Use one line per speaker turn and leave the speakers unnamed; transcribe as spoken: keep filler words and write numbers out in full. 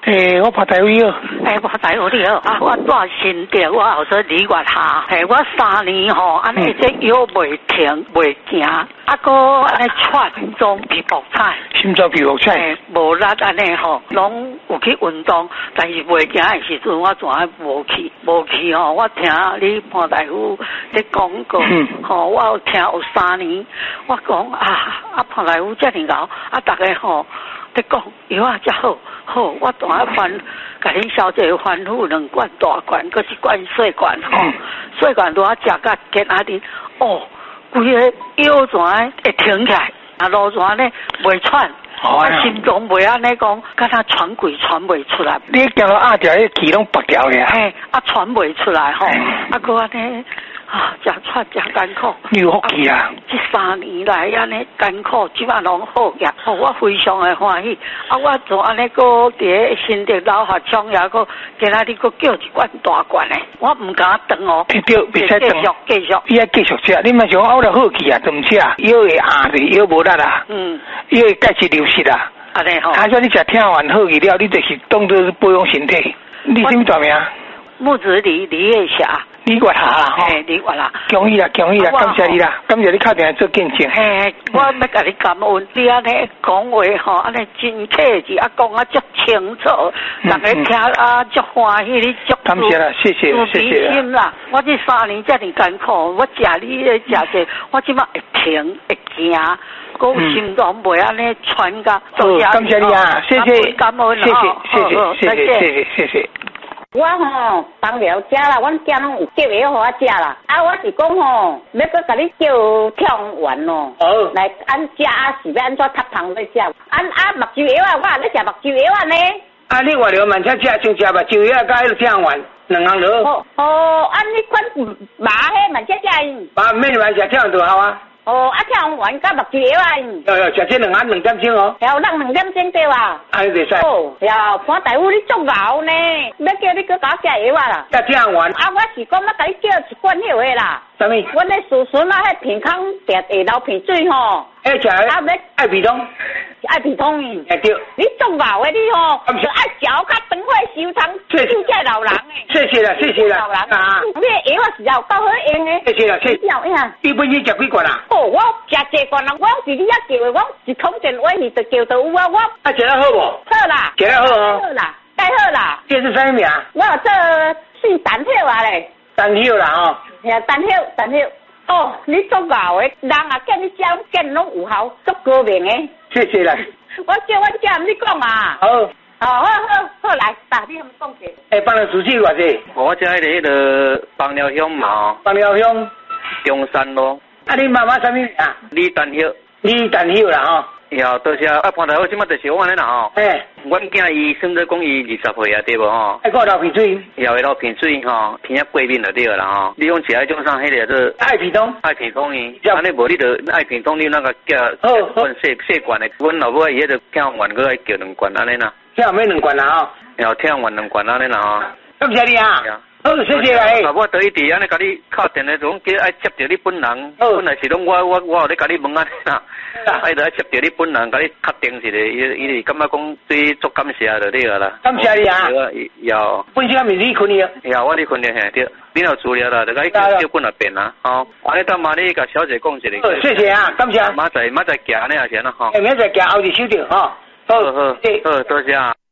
诶，我拍台位哦。
诶，拍台位了啊！我住新店，我后说离月下。诶，我三年吼，安尼这腰袂停袂行，啊个安尼喘，心脏皮肤菜，
心脏皮肤菜。
诶，无力安尼吼，拢有去运动，但是袂行的时阵，我怎啊无去？无去吼，我听你潘大夫咧讲过，
嗯，
吼，我有听有三年，我讲啊啊潘大夫遮尔牛，啊大家吼。你讲药啊，才好好，我当下翻，甲恁小姐翻付两罐大罐，搁一罐细罐吼，细罐都啊食甲健阿啲，哦，规个腰全会停起来，啊路全咧袂喘，我心脏袂安尼讲，甲他喘气喘袂出来。
你行到压条，迄气拢拔掉个。
嘿，啊喘袂出来吼，啊搁安尼。啊，真喘真艰苦，
你有福气啊！
这三年来安尼艰苦，即摆拢好个，哦，我非常的欢喜。啊，我就安尼个伫新店老学厂也个，今仔日个叫一罐大罐的，我唔敢等哦。
对，袂使等。
继续继续。
伊爱继续食，你莫想我了好气啊，都唔食，腰会压着，腰无力啊。嗯。腰会钙质流失啊。
安尼吼。
他说你食听完好去了，你就是当作是保养身体。你什么大名？
木子李李月霞。
李月霞啦，吼，
李月啦，
恭喜啦，恭喜啦，感谢你啦，感谢你敲电话做见证。
嘿，我要甲你感恩，你安尼讲话吼，安尼真客气，啊讲啊足清楚，大家听啊足欢喜，你足
感谢啦，谢谢，谢谢。
心啦，我这三年遮尔艰苦，我食你的食者，我即摆会停会行。我心脏袂安尼喘甲。
哦，感谢你啊，谢谢，
感恩，
谢谢，谢谢，谢谢，谢谢，谢谢。
我吼放了食啦，阮囝拢有叫药互我食啦。啊，我是讲吼，要搁甲你叫跳丸咯，哦，来按食啊，是要安怎塌糖要食？按啊目睭药啊，我也要食目睭药啊呢。
啊，你话了慢车食，先食目睭药甲迄个跳丸，两项落。
哦哦，按你款麻迄慢车食。
麻免慢食跳丸就好啊。
哦，啊，跳完甲目睭药啊！
哟哟，食这两盒两点钟哦。
要咱两点钟对哇？
安尼袂使。
哦，要潘大夫你足牛呢，要叫你去搞食药啊啦。
甲跳完。
啊，我是讲要甲你叫一罐迄个啦。
啥物？
阮咧叔叔啊，迄片康食下流鼻水吼。
哎，食啊要爱鼻通。
爱鼻通。
哎对。
你足牛的你吼，就爱嚼较长火收汤，就这老人诶。
谢谢啦，谢谢啦。
老人啊，你药啊是要够好用诶。
谢谢啦，谢谢。
要呀。
你本身食几罐啊？
哦，我食这罐啦，我是你遐叫的，我一通电话是就叫到有啊，我。
啊，食得好无？
好啦。
食得好哦。
好啦，该好啦。
这是啥名？
我做是单票啊咧。
单票啦吼。
呀，单票，单票。哦，你足牛的，人啊见你讲见拢有效，足高明的。
谢谢啦。
我叫我叫你讲啊。
好。
哦，好好好来，打你们讲者。
哎，帮人主持偌济？
我遮迄个迄个枋寮乡嘛。
枋寮乡。
中山路。
啊，你妈妈啥名啊？
李丹秀。
李丹秀啦吼。
呀，多谢啊！潘大夫即马就是我安尼啦吼。
嘿。
阮囝伊算做讲伊二十岁啊，对无吼？
爱过流鼻水。
也会流鼻水吼，鼻啊过敏就对啦吼。你讲食迄种啥迄个做
爱鼻通。
爱鼻通伊，安尼无你着爱鼻通，你那个叫阮细细罐的，阮老母伊迄个跳完个爱叫两罐安尼啦。
跳咩两罐啦吼？
然后跳完两罐安尼啦吼。
感谢你啊。好，谢谢啦。
我得一直安尼甲你敲电话，总叫爱接着你本人，本来是拢我我我有咧甲你问安尼啦。爱得接着你本人，甲你确定一下，伊伊感觉讲对足感谢就对个啦。
感谢你啊！
要。
本身面你困了。
呀，我咧困了嘿，对。你有资料啦，就甲你叫叫本来变啦，吼。安尼等妈你甲小姐讲一下。
好，谢谢啊，感谢。
马仔马仔行呢也行啦，吼。
明仔行后日收着吼。
好好好，多谢啊。